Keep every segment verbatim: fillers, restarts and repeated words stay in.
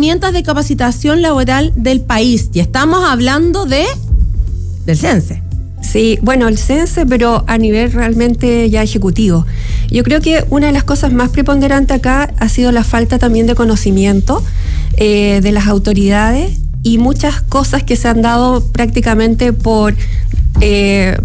herramientas de capacitación laboral del país. Y estamos hablando de del CENSE. Sí, bueno, el CENSE, pero a nivel realmente ya ejecutivo. Yo creo que una de las cosas más preponderantes acá ha sido la falta también de conocimiento eh, de las autoridades y muchas cosas que se han dado prácticamente por eh,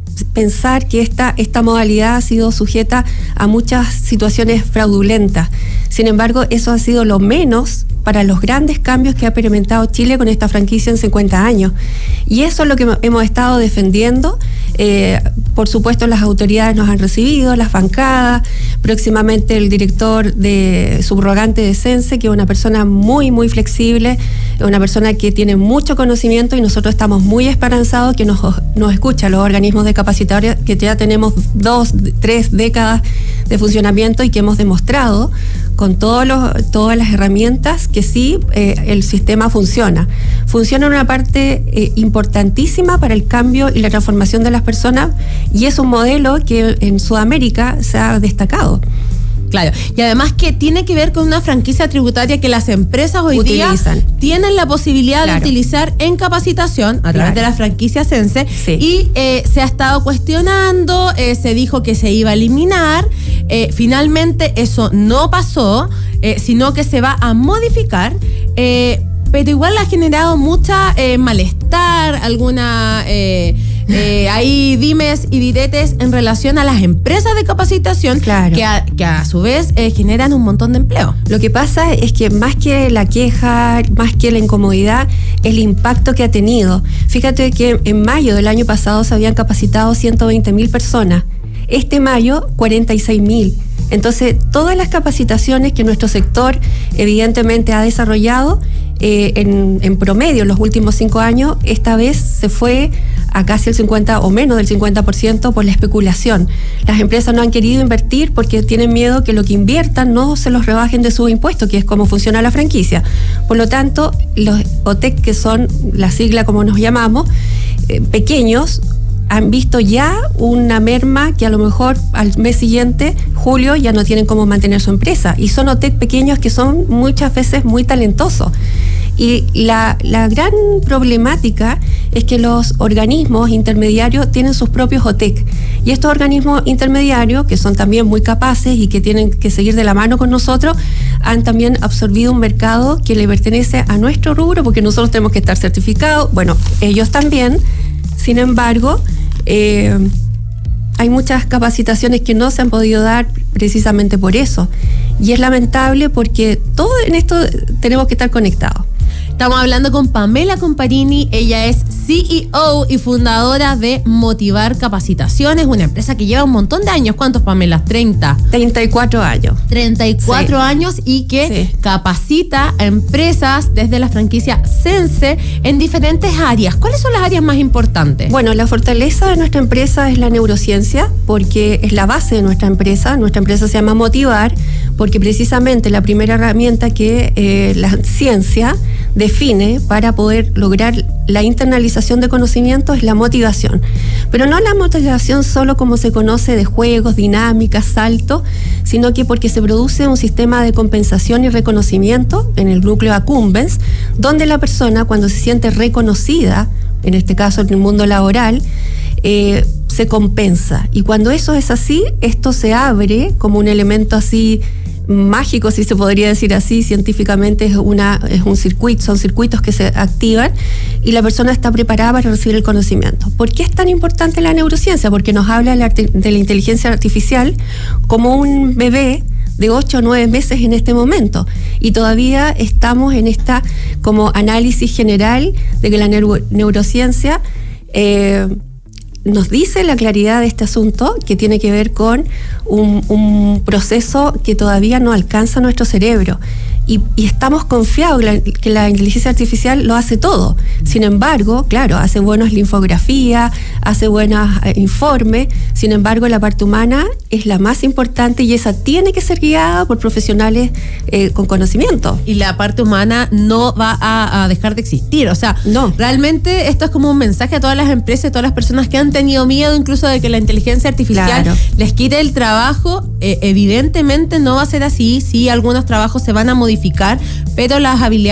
pensar que esta, esta modalidad ha sido sujeta a muchas situaciones fraudulentas. Sin embargo, eso ha sido lo menos para los grandes cambios que ha experimentado Chile con esta franquicia en cincuenta años. Y eso es lo que hemos estado defendiendo. Eh, por supuesto, las autoridades nos han recibido, las bancadas, próximamente el director de subrogante de CENSE, que es una persona muy, muy flexible, una persona que tiene mucho conocimiento y nosotros estamos muy esperanzados que nos, nos escucha los organismos de capacitadores que ya tenemos dos, tres décadas de funcionamiento y que hemos demostrado con todos los, todas las herramientas que sí, eh, el sistema funciona. Funciona en una parte eh, importantísima para el cambio y la transformación de las personas y es un modelo que en Sudamérica se ha destacado. Claro, y además que tiene que ver con una franquicia tributaria que las empresas hoy utilizan. día tienen la posibilidad Claro. de utilizar en capacitación a través Claro. de la franquicia CENSE, Sí. y eh, se ha estado cuestionando, eh, se dijo que se iba a eliminar, eh, finalmente eso no pasó, eh, sino que se va a modificar, eh, pero igual ha generado mucha eh, malestar, alguna... Eh, Eh, hay dimes y diretes en relación a las empresas de capacitación, Claro. que, a, que a su vez eh, generan un montón de empleo. Lo que pasa es que más que la queja, más que la incomodidad, el impacto que ha tenido. Fíjate que en mayo del año pasado se habían capacitado ciento veinte mil personas. Este mayo, cuarenta y seis mil. Entonces, todas las capacitaciones que nuestro sector evidentemente ha desarrollado eh, en, en promedio en los últimos cinco años, esta vez se fue a casi el cincuenta o menos del cincuenta por ciento por la especulación. Las empresas no han querido invertir porque tienen miedo que lo que inviertan no se los rebajen de sus impuestos, que es como funciona la franquicia. Por lo tanto, los O T E C, que son la sigla como nos llamamos, eh, pequeños, han visto ya una merma que a lo mejor al mes siguiente, julio, ya no tienen cómo mantener su empresa. Y son O T E C pequeños que son muchas veces muy talentosos. Y la, la gran problemática es que los organismos intermediarios tienen sus propios O T E C. Y estos organismos intermediarios, que son también muy capaces y que tienen que seguir de la mano con nosotros, han también absorbido un mercado que le pertenece a nuestro rubro, porque nosotros tenemos que estar certificados. Bueno, ellos también. Sin embargo, eh, hay muchas capacitaciones que no se han podido dar precisamente por eso. Y es lamentable porque todo en esto tenemos que estar conectados. Estamos hablando con Pamela Comparini, ella es C E O y fundadora de Motivar Capacitaciones, una empresa que lleva un montón de años. ¿Cuántos, Pamela? treinta. treinta y cuatro años. treinta y cuatro Sí. años y que Sí. capacita a empresas desde la franquicia CENSE en diferentes áreas. ¿Cuáles son las áreas más importantes? Bueno, la fortaleza de nuestra empresa es la neurociencia, porque es la base de nuestra empresa. Nuestra empresa se llama Motivar, porque precisamente la primera herramienta que eh, la ciencia define para poder lograr la internalización de conocimiento es la motivación. Pero no la motivación solo como se conoce de juegos, dinámicas, saltos, sino que porque se produce un sistema de compensación y reconocimiento en el núcleo accumbens, donde la persona, cuando se siente reconocida, en este caso en el mundo laboral, eh, se compensa. Y cuando eso es así, esto se abre como un elemento así mágico, si se podría decir así, científicamente es, una, es un circuito, son circuitos que se activan y la persona está preparada para recibir el conocimiento. ¿Por qué es tan importante la neurociencia? Porque nos habla de la, de la inteligencia artificial como un bebé de ocho o nueve meses en este momento y todavía estamos en esta como análisis general de que la neuro, neurociencia eh, nos dice la claridad de este asunto, que tiene que ver con un, un proceso que todavía no alcanza nuestro cerebro. Y, y estamos confiados que la, que la inteligencia artificial lo hace todo. Sin embargo, claro, hace buenas linfografías, hace buenos eh, informes. Sin embargo, la parte humana es la más importante y esa tiene que ser guiada por profesionales eh, con conocimiento. Y la parte humana no va a, a dejar de existir. O sea, no. Realmente esto es como un mensaje a todas las empresas, a todas las personas que han tenido miedo incluso de que la inteligencia artificial Claro. les quite el trabajo. Eh, evidentemente no va a ser así. Sí, algunos trabajos se van a modificar, pero las habilidades